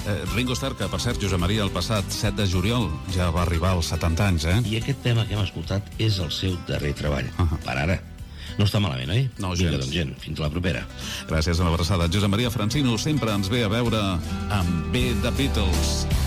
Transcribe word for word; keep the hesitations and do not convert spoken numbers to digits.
Eh, Ringo Starr, que per cert, Josep Maria, el passat set de juliol ja va arribar als setanta anys, eh? I aquest tema que hem escoltat és el seu darrer treball. Uh -huh. Per ara. No està malament, oi? No, Vinga, gens. doncs, gent, fins a la propera. Gràcies a la abraçada. Josep Maria Francino sempre ens ve a veure amb B de Beatles.